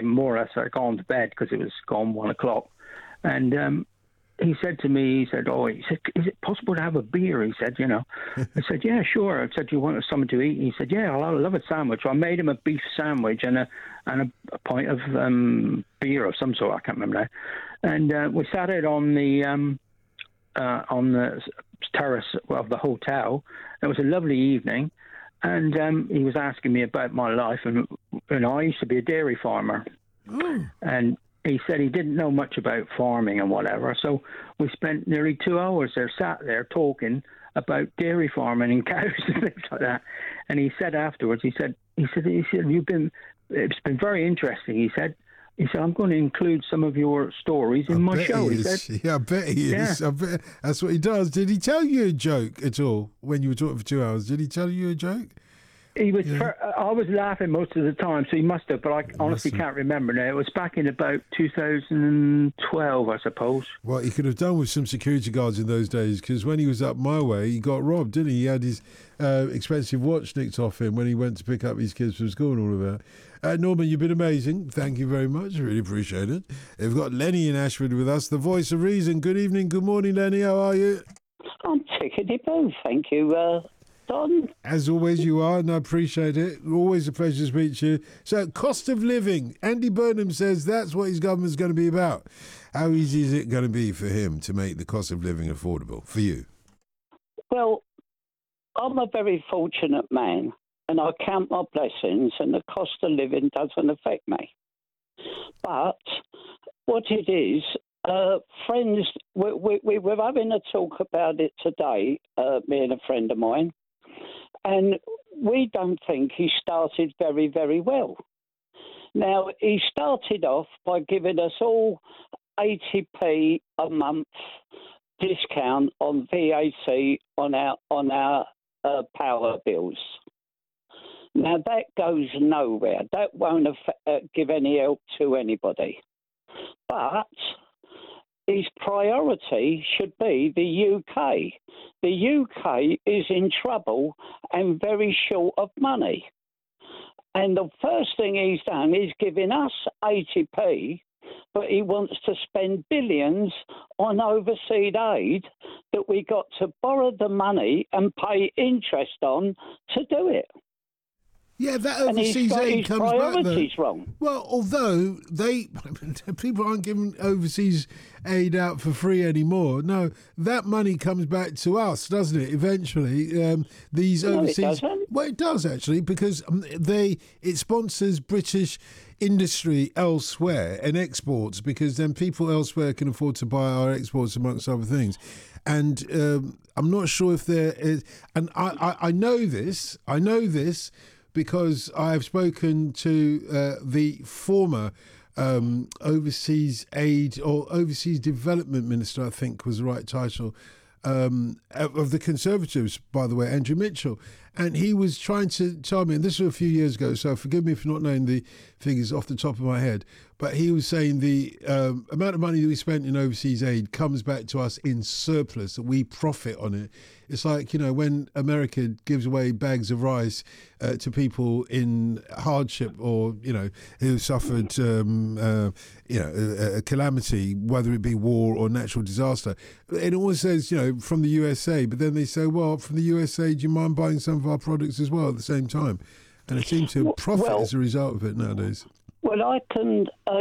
more or less I'd gone to bed because it was gone 1 o'clock. And he said to me, he said, is it possible to have a beer? He said, I said, yeah, sure. I said, do you want something to eat? He said, yeah, I'll love a sandwich. So I made him a beef sandwich and a pint of beer of some sort. I can't remember now. And we sat out on the terrace of the hotel. It was a lovely evening. And he was asking me about my life. And I used to be a dairy farmer. Oh. And he said he didn't know much about farming and whatever. So we spent nearly 2 hours there, sat there talking about dairy farming and cows and things like that. And he said afterwards, he said, it's been very interesting. He said, I'm going to include some of your stories in my show. He said, yeah, I bet he is. I bet that's what he does. Did he tell you a joke at all when you were talking for 2 hours? Did he tell you a joke? He was. Yeah. I was laughing most of the time, so he must have. But I honestly can't remember now. It was back in about 2012, I suppose. Well, he could have done with some security guards in those days, because when he was up my way, he got robbed, didn't he? He had his expensive watch nicked off him when he went to pick up his kids from school and all of that. Norman, you've been amazing. Thank you very much. Really appreciate it. We've got Lenny in Ashford with us, the voice of reason. Good evening. Good morning, Lenny. How are you? I'm tickety-boo, thank you, Don. As always, you are, and I appreciate it. Always a pleasure to speak to you. So, cost of living. Andy Burnham says that's what his government's going to be about. How easy is it going to be for him to make the cost of living affordable for you? Well, I'm a very fortunate man, and I count my blessings, and the cost of living doesn't affect me. But what it is, friends, we were having a talk about it today, me and a friend of mine, and we don't think he started very, very well. Now, he started off by giving us all 80p a month discount on VAT on our power bills. Now, that goes nowhere. That won't give any help to anybody. But his priority should be the UK. The UK is in trouble and very short of money. And the first thing he's done is giving us 80p, but he wants to spend billions on overseas aid that we got to borrow the money and pay interest on to do it. Yeah, that overseas aid comes back, though. His priorities wrong. Well, although people aren't giving overseas aid out for free anymore. No, that money comes back to us, doesn't it? Eventually, these overseas. No, it doesn't. Well, it does actually, because it sponsors British industry elsewhere and exports, because then people elsewhere can afford to buy our exports, amongst other things. And I'm not sure if there is, and I know this. Because I've spoken to the former overseas aid or overseas development minister, I think was the right title, of the Conservatives, by the way, Andrew Mitchell. And he was trying to tell me, and this was a few years ago, so forgive me for not knowing the figures off the top of my head, but he was saying the amount of money that we spent in overseas aid comes back to us in surplus, that we profit on it. It's like, when America gives away bags of rice to people in hardship or, who suffered, a calamity, whether it be war or natural disaster. It always says, from the USA, but then they say, well, from the USA, do you mind buying some of our products as well at the same time? And it seems to profit as a result of it nowadays. Well, I can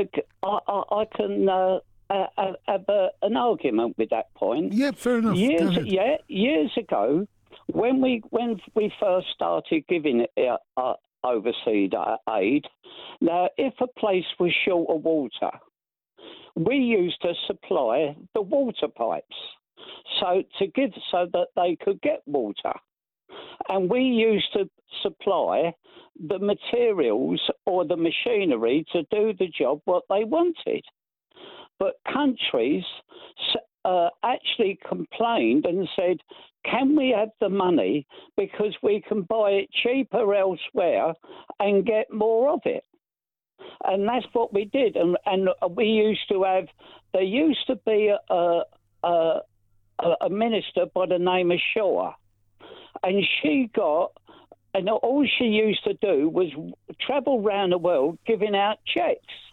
have an argument with that point. Yeah, fair enough. Years ago, when we first started giving overseas aid, now if a place was short of water, we used to supply the water pipes so that they could get water. And we used to supply the materials or the machinery to do the job what they wanted. But countries actually complained and said, can we have the money because we can buy it cheaper elsewhere and get more of it? And that's what we did. And we used to have, there used to be a minister by the name of Shaw. And all she used to do was travel around the world giving out cheques.